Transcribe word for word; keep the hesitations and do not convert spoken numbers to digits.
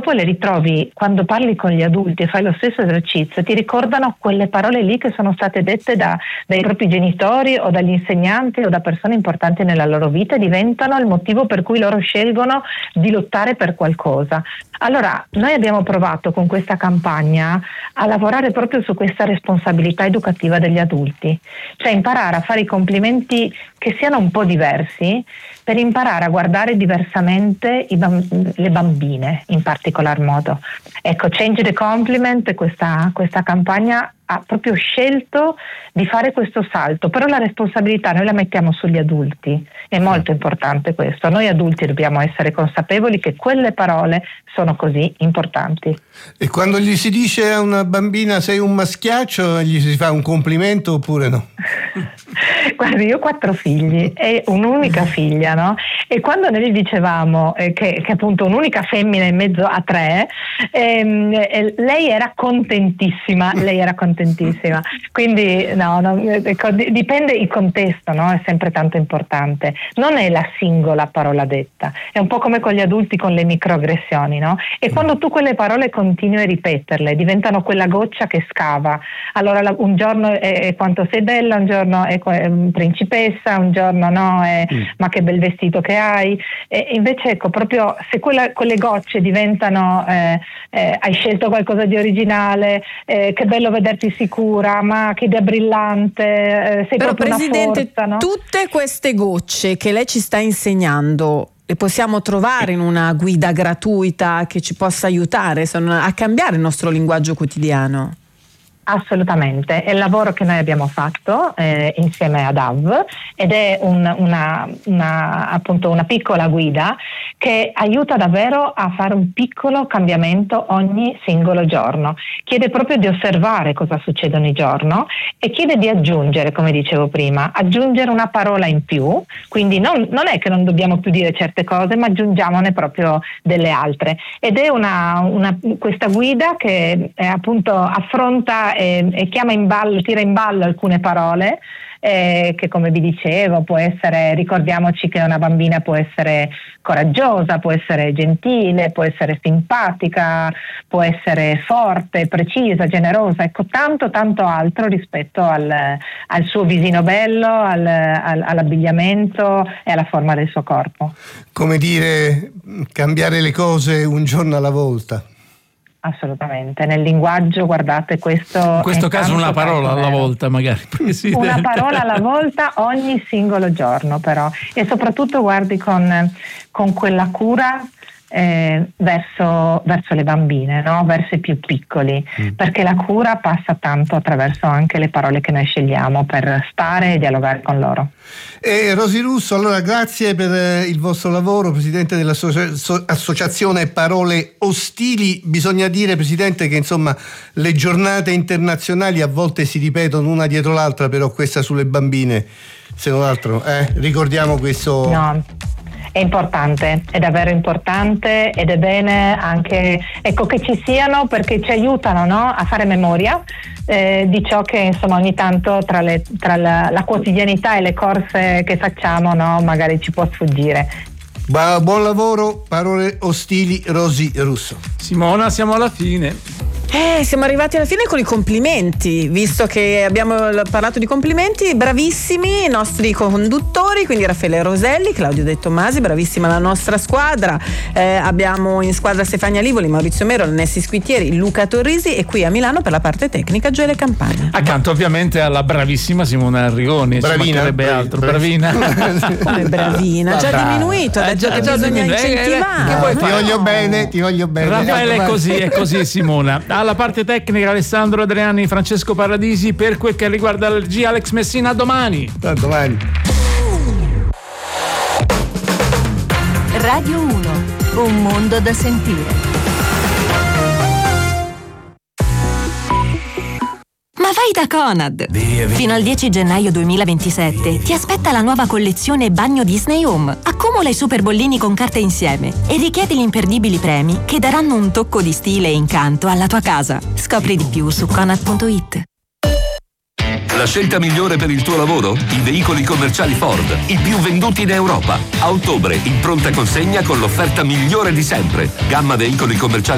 poi le ritrovi quando parli con gli adulti e fai lo stesso esercizio, ti ricordano quelle parole lì che sono state dette da, dai propri genitori o dagli insegnanti o da persone importanti nella loro vita e diventano il motivo per cui loro scelgono di lottare per qualcosa. Allora, noi abbiamo provato con questa campagna a lavorare proprio su questa responsabilità educativa degli adulti, cioè imparare a fare i complimenti che siano un po' diversi, per imparare a guardare diversamente i bamb- le bambine in particolar modo. Ecco, Change the Compliment, questa, questa campagna ha proprio scelto di fare questo salto, però la responsabilità noi la mettiamo sugli adulti, è molto importante questo. Noi adulti dobbiamo essere consapevoli che quelle parole sono così importanti. E quando gli si dice a una bambina sei un maschiaccio, gli si fa un complimento oppure no? Guardi, io ho quattro figli e un'unica figlia, no? E quando noi gli dicevamo eh, che, che appunto un'unica femmina in mezzo a tre, ehm, eh, lei era contentissima, lei era contentissima. Quindi no, no, ecco, dipende il contesto, no? È sempre tanto importante. Non è la singola parola detta, è un po' come con gli adulti con le microaggressioni, no? E quando tu quelle parole continui a ripeterle, diventano quella goccia che scava. Allora un giorno è, è quanto sei bella, un giorno è principessa, un giorno no, è, mm. ma che bel vestito che hai. E invece ecco, proprio se quella, quelle gocce diventano eh, eh, hai scelto qualcosa di originale, eh, che bello vederti sicura, ma che idea brillante, eh, sei però proprio Presidente, una forza, no? Tutte queste gocce che lei ci sta insegnando le possiamo trovare in una guida gratuita che ci possa aiutare a cambiare il nostro linguaggio quotidiano? Assolutamente, è il lavoro che noi abbiamo fatto eh, insieme ad A V ed è un, una, una, appunto una piccola guida che aiuta davvero a fare un piccolo cambiamento ogni singolo giorno. Chiede proprio di osservare cosa succede ogni giorno e chiede di aggiungere, come dicevo prima, aggiungere una parola in più, quindi non, non è che non dobbiamo più dire certe cose, ma aggiungiamone proprio delle altre. Ed è una, una, questa guida che eh, appunto affronta E, e chiama in ballo, tira in ballo alcune parole eh, che, come vi dicevo, può essere, ricordiamoci che una bambina può essere coraggiosa, può essere gentile, può essere simpatica, può essere forte, precisa, generosa, ecco, tanto tanto altro rispetto al, al suo visino bello, al, al, all'abbigliamento e alla forma del suo corpo. Come dire, cambiare le cose un giorno alla volta. Assolutamente, nel linguaggio, guardate, questo in questo caso una parola alla vero. volta magari, Presidente. Una parola alla volta ogni singolo giorno, però, e soprattutto guardi con, con quella cura eh, verso, verso le bambine, no? Verso i più piccoli, mm. perché la cura passa tanto attraverso anche le parole che noi scegliamo per stare e dialogare con loro. E Rosy Russo, allora grazie per il vostro lavoro, Presidente dell'Associazione Parole Ostili. Bisogna dire, Presidente, che insomma le giornate internazionali a volte si ripetono una dietro l'altra, però questa sulle bambine, se non altro, eh, ricordiamo questo. No. È importante, è davvero importante ed è bene anche, ecco, che ci siano, perché ci aiutano, no, a fare memoria eh, di ciò che insomma ogni tanto tra, le, tra la, la quotidianità e le corse che facciamo, no, magari ci può sfuggire. Ba- buon lavoro, Parole Ostili, Rosy Russo. Simona, siamo alla fine. Eh, siamo arrivati alla fine con i complimenti, visto che abbiamo parlato di complimenti. Bravissimi i nostri conduttori, quindi Raffaele Roselli, Claudio De Tommasi, bravissima la nostra squadra. Eh, abbiamo in squadra Stefania Livoli, Maurizio Mero, Nessi Squitieri, Luca Torrisi e qui a Milano per la parte tecnica Gioele Campagna. Accanto ovviamente alla bravissima Simona Arrigoni. Bravina, bravi, altro, bravina. Come bravina? Già Brava. diminuito, ha detto Eh, che già bisogna diminuito. incentivare. Eh, eh, ti voglio bene, ti voglio bene. Raffaele è così, è così Simona. Alla parte tecnica Alessandro Adriani, Francesco Paradisi. Per quel che riguarda la regia Alex Messina. A domani. A domani. Radio uno, un mondo da sentire. Ma vai da Conad! Via, via. Fino al dieci gennaio duemilaventisette ti aspetta la nuova collezione Bagno Disney Home. Accumula i super bollini con carte insieme e richiedi gli imperdibili premi che daranno un tocco di stile e incanto alla tua casa. Scopri di più su conad punto it. La scelta migliore per il tuo lavoro? I veicoli commerciali Ford, i più venduti in Europa. A ottobre, in pronta consegna con l'offerta migliore di sempre. Gamma veicoli commerciali